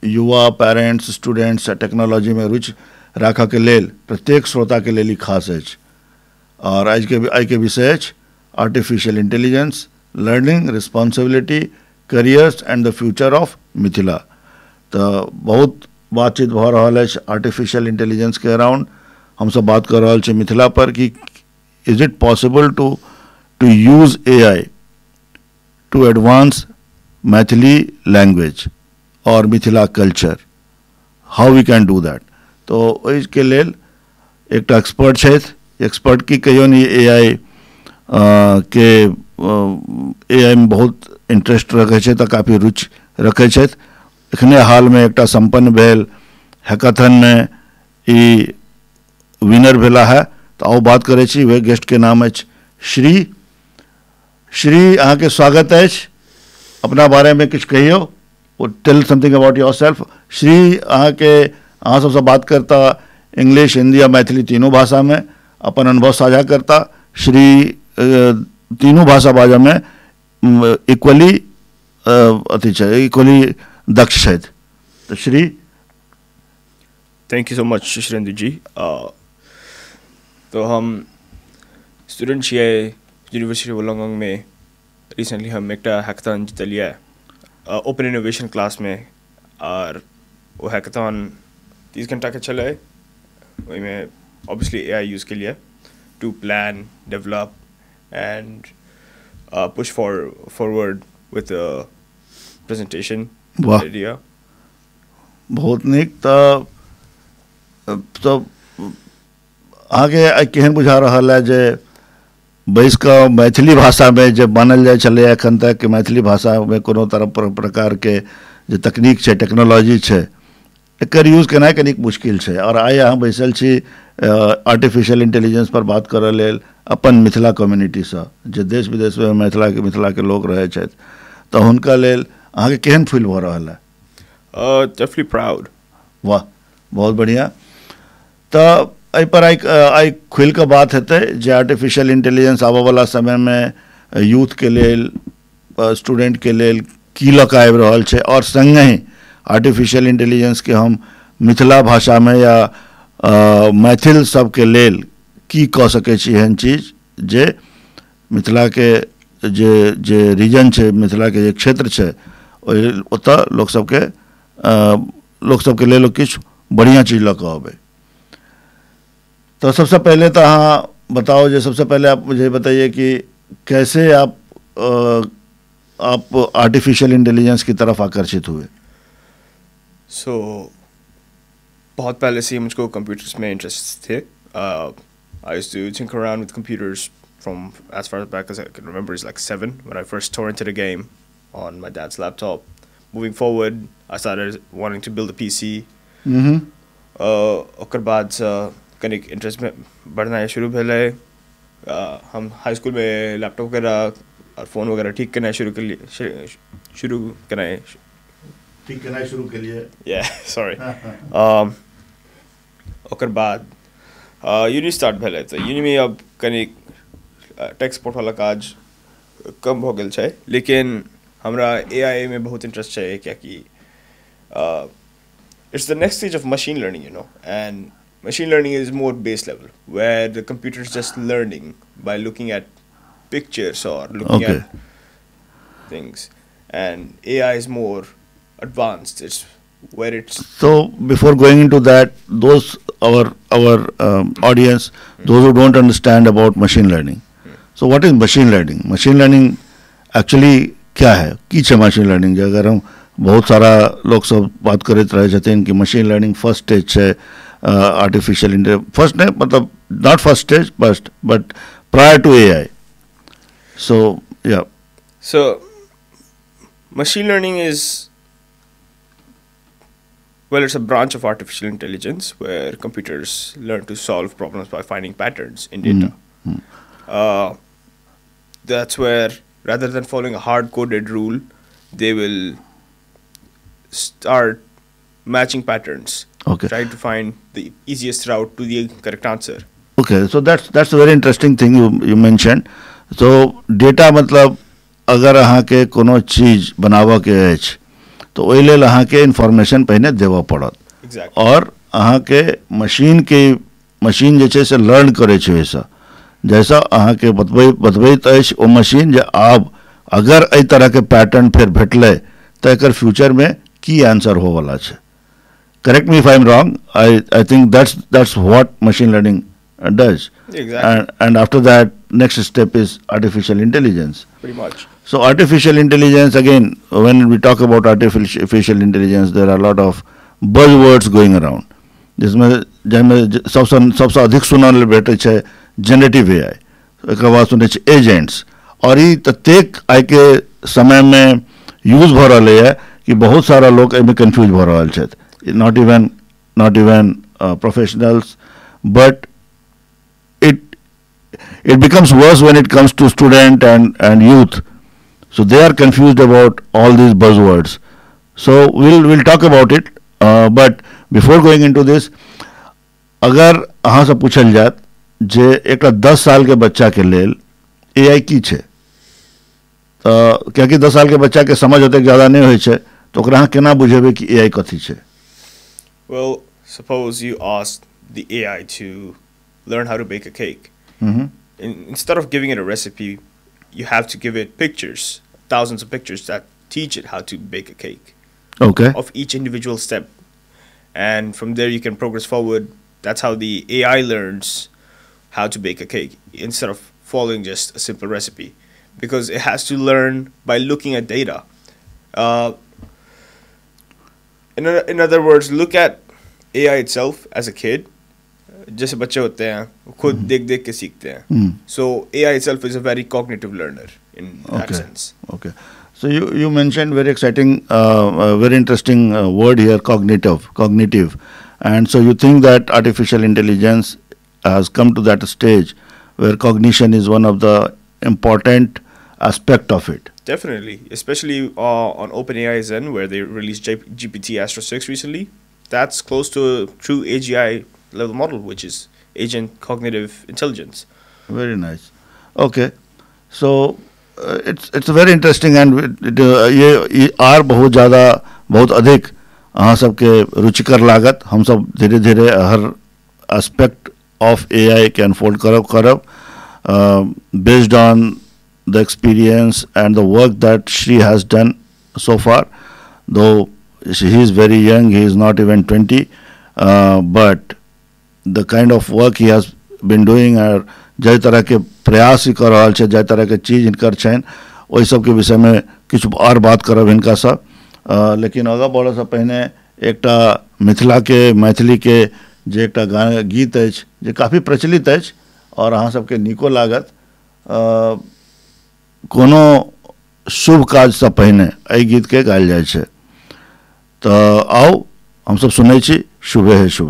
युवा parents students technology में रुचि राखऽ के लेल प्रत्येक श्रोता के लेल ई खास अछि। और आज के विषय अछि artificial intelligence, learning, responsibility, careers and the future of Mithila. तो बहुत बातचीत भऽ रहल अछि आर्टिफिशियल इंटेलिजेंस के अराउंड। हम सब बात कर रहल छी मिथिला पर कि is it possible to use AI to advance Maithili language और Mithila culture, how we can do that. तो इसके लेल एक एक्सपर्ट छथि, एक्सपर्ट की कहियो नहीं AI AI में बहुत इंटरेस्ट रखे छथि तऽ काफ़ी रुचि रखे छथि। एखने हाल में एक संपन्न भेल हैकाथन में ई विनर भेला है। तो आओ बात करे छी, वे गेस्ट के नाम अछि श्री। श्री अहाँ के स्वागत अछि, अपना बारे में कुछ कहियो, tell something about yourself. Shri अहाँ सबसे बात करता इंग्लिश, हिंदी या मैथिली तीनों भाषा में अपन अनुभव साझा करता। श्री तीनों भाषा बाजा में इक्वली इक्वली दक्ष छथि। तो Shri, thank you so much Surendra जी। तो हम स्टूडेंट छियै यूनिवर्सिटी वोलंगंग में। रिसेंटली हम एक हैकाथन जीतलिए ओपन इनोवेशन क्लास में, और वो हैकाथन 30 घंटा के चले। वही में ऑब्वियसली AI यूज़ के लिए to plan, develop and push forward with presentation idea. बहुत निक। तो आगे केहन बुझा रहा है जे बैस का मैथिली भाषा में जब मानल जाए चले एखन तक कि मैथिली भाषा में कोनो तरह प्रकार के जो तकनीक है, टेक्नोलॉजी है, एकर यूज केनाइ कनिक मुश्किल है। और आइ अहाँ बैसल छी आर्टिफिशियल इंटेलिजेंस पर बात करऽ लेल अपन मिथिला कम्युनिटी से, जे देश विदेश में मिथिला के लोग रहे छथि, तो हुनका लेल अहाँ के केहन फील भऽ रहल है? Definitely proud. वाह, बहुत बढ़िया। तो एहि पर आई खुल के बात हेतै जे आर्टिफिशियल इंटेलिजेंस आबऽ वाला समय में यूथ के लेल, स्टूडेंट के लेल की लऽ कऽ आबि रहल छै, और संगे ही आर्टिफिशियल इंटेलिजेंस के हम मिथिला भाषा में या मैथिल सब के लेल की कऽ सकै छी एहन चीज जे मिथिला के जे रीजन छै, मिथिला के जे क्षेत्र छै, ओतऽ लोक सबके लेल किछु बढ़िया चीज लऽ कऽ अबै। तो सबसे पहले तो हाँ बताओ, जो सबसे पहले आप मुझे बताइए कि कैसे आप आर्टिफिशियल इंटेलिजेंस की तरफ आकर्षित हुए? बहुत पहले से मुझको कंप्यूटर्स में इंटरेस्ट थे। I used to tinker around with computers from as far back as I can remember, is like 7 when I first torrented a game on my dad's laptop. Moving forward, I started wanting to build a PC. ओकर बाद कनिक interest में बढ़ना शुरू भेलै। हम high school में laptop वगैरह और फ़ोन वगैरह ठीक करना शुरू के लिए सॉरी। ओकर बाद यूनि स्टार्ट भेलै। तो यूनि में अब कनिक टेक सपोर्ट वाला काज कम हो गेल छै, लेकिन हमरा AI में बहुत इंटरेस्ट छै, कियाकि it's the next stage of machine learning, and machine learning is more base level, where the computer is just learning by looking at pictures or looking at things, and AI is more advanced. It's where it's... So before going into that, those our audience, those who don't understand about machine learning, so what is machine learning? Machine learning actually क्या है, की छै machine learning? अगर हम बहुत सारा लोग सब बात करते रहे छथिन कि मशीन लर्निंग फर्स्ट स्टेज छै, आर्टिफिशियल इंटेलिजेंस फर्स्ट नहीं, मतलब not first stage but prior to AI. So machine learning is, well, it's a branch of artificial intelligence where computers learn to solve problems by finding patterns in data. That's where, rather than following a hard-coded rule, they will start matching patterns, trying to find the easiest route to the correct answer. Okay, so that's a very interesting thing you mentioned. So data मतलब अगर अहाँ के कोनो चीज बनावा के अछि तो ओहि लेल अहाँके इन्फॉर्मेशन पहिने देबऽ पड़त Exactly. और अहाँके मशीन जे छै से लर्न करै छै ओहिसँ जैसा अहाँके बतबैत अछि ओ मशीन जे आब अगर एहि तरहके पैटर्न फेर भेटलै तऽ एकर फ्यूचरमे की आंसर होवला छै correct me if I'm wrong. I think that's what machine learning does. Exactly. And after that, next step is artificial intelligence. Pretty much. So artificial intelligence, again, when we talk about artificial intelligence, there are a lot of buzzwords going around. जिसमें सबसे अधिक सुनल भेटे छै generative AI, एक बाद सुने छै एजेंट्स, और ये प्रत्येक आइ के समय में यूज भ रहा है कि बहुत सारा लोग एमे कंफ्यूज भ रहा है. Not even professionals, but it becomes worse when it comes to student and youth. So they are confused about all these buzzwords. So we'll talk about it. But before going into this, अगर अहाँ से पूछल जात जे एक 10 साल के बच्चा के लेल एआई की छै, कियाकि 10 साल के बच्चा के समझ ओते ज्यादा नहीं होय छै, तो ओकरा अहाँ केना बुझेबै कि एआई कथी छै? Well, suppose you ask the AI to learn how to bake a cake. Mm-hmm. Instead of giving it a recipe, you have to give it pictures, thousands of pictures that teach it how to bake a cake. Okay. Of each individual step. And from there you can progress forward. That's how the AI learns how to bake a cake instead of following just a simple recipe. Because it has to learn by looking at data. In other words, look at AI itself as a kid. जैसे बच्चे होते हैं वो खुद देख के सीखते हैं. So AI itself is a very cognitive learner in that sense. Okay. So you mentioned very exciting, very interesting word here, cognitive. And so you think that artificial intelligence has come to that stage where cognition is one of the important aspect of it. Definitely, especially on OpenAI's end where they released GPT Astro 6 recently. That's close to a true AGI level model, which is Agent Cognitive Intelligence. Very nice. Okay. So it's very interesting and ये are बहुत अधिक अहाँ सबके रुचिकर लागत. हम सब धीरे धीरे हर एस्पेक्ट ऑफ एआई के अनफोल्ड करब based on the experience and the work that she has done so far. Though he is very young, he is not even 20, but the kind of work he has been doing और जै तरह के प्रयास ही कर रहा है, जै तरह के चीज इनकर छन, वही सब के विषय में कुछ और बात करब इनका सब. लेकिन आगा बढ़े से पहले एकटा मैथिली के जे एकटा गीत अछि जे काफी प्रचलित अछि और अहाँ सबके नीको लागत. कोनो शुभ काज से पहिने एहि गीत के गायल जाय छै. तो आओ हम सब सुनै छी शुभे है शुभे.